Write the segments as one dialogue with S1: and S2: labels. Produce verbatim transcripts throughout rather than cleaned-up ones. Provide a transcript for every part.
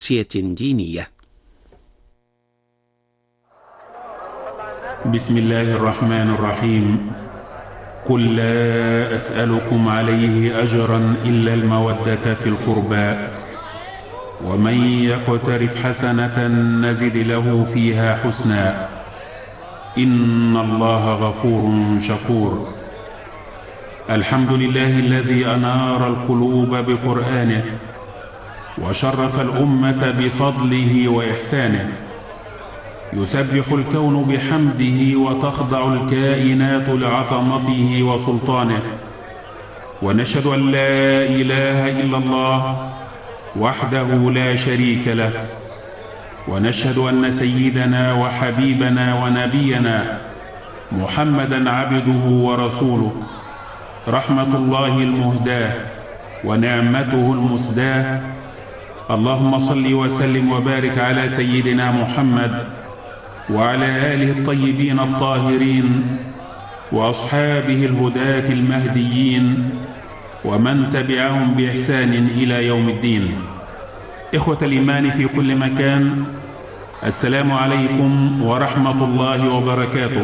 S1: أمسية دينية.
S2: بسم الله الرحمن الرحيم. قل لا أسألكم عليه أجرا إلا المودة في القربى، ومن يقترف حسنة نزد له فيها حسنا، إن الله غفور شكور. الحمد لله الذي أنار القلوب بقرآنه وشرف الأمة بفضله وإحسانه. يسبح الكون بحمده وتخضع الكائنات لعظمته وسلطانه، ونشهد أن لا إله إلا الله وحده لا شريك له، ونشهد أن سيدنا وحبيبنا ونبينا محمدا عبده ورسوله، رحمة الله المهداة ونعمته المسداة. اللهم صل وسلم وبارك على سيدنا محمد وعلى آله الطيبين الطاهرين وأصحابه الهداة المهديين ومن تبعهم بإحسان إلى يوم الدين. إخوة الإيمان في كل مكان، السلام عليكم ورحمة الله وبركاته.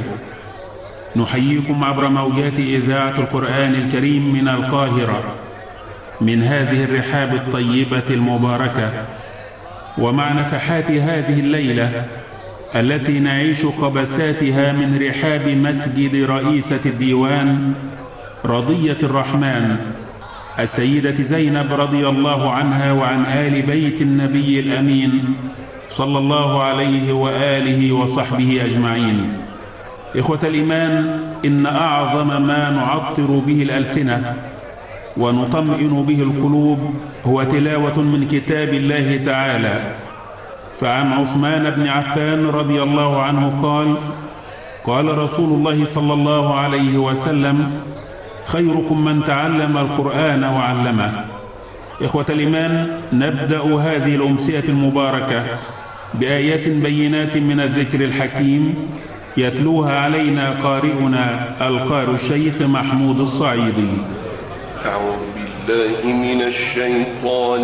S2: نحييكم عبر موجات إذاعة القرآن الكريم من القاهرة، من هذه الرحاب الطيبة المباركة، ومع نفحات هذه الليلة التي نعيش قبساتها من رحاب مسجد رئيسة الديوان رضية الرحمن السيدة زينب رضي الله عنها وعن آل بيت النبي الأمين صلى الله عليه وآله وصحبه أجمعين. إخوة الإيمان، إن أعظم ما نعطر به الألسنة ونطمئن به القلوب هو تلاوة من كتاب الله تعالى. فعن عثمان بن عفان رضي الله عنه قال: قال رسول الله صلى الله عليه وسلم: خيركم من تعلم القرآن وعلمه. إخوة الإيمان، نبدأ هذه الأمسية المباركة بآيات بينات من الذكر الحكيم يتلوها علينا قارئنا القارئ الشيخ محمود الصعيدي.
S3: أعوذ بالله من الشيطان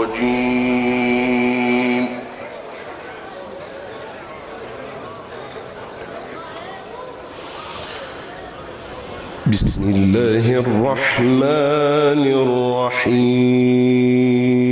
S3: الرجيم. بسم الله الرحمن الرحيم.